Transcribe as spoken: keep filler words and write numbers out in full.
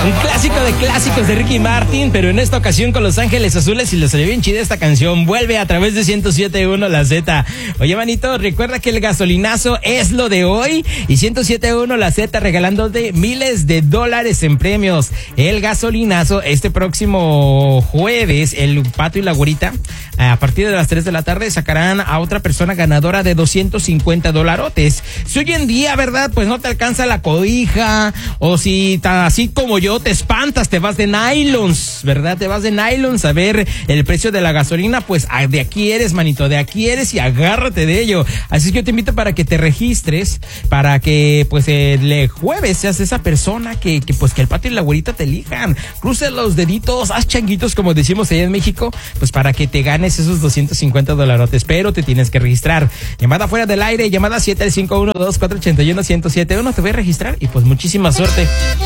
Un clásico de clásicos de Ricky Martin, pero en esta ocasión con Los Ángeles Azules, y les salió bien chida esta canción. Vuelve a través de ciento siete punto uno La Z. Oye, manito, recuerda que el gasolinazo es lo de hoy, y ciento siete punto uno La Z regalándote miles de dólares en premios. El gasolinazo este próximo jueves, el Pato y la Güerita, a partir de las tres de la tarde, sacarán a otra persona ganadora de doscientos cincuenta dolarotes. Si hoy en día, ¿verdad? Pues no te alcanza la cobija, o si así como yo te espantas, te vas de nylons, ¿verdad? Te vas de nylons a ver el precio de la gasolina, pues de aquí eres, manito, de aquí eres y agárrate de ello. Así que yo te invito para que te registres, para que pues el jueves seas esa persona que, que pues que el Pato y la Güerita te elijan. Cruce los deditos, haz changuitos, como decimos allá en México, pues para que te ganes esos doscientos cincuenta dolarotes, pero te tienes que registrar. Llamada fuera del aire, llamada siete cinco uno dos cuatro ocho uno uno cero siete uno, te voy a registrar y pues muchísima suerte.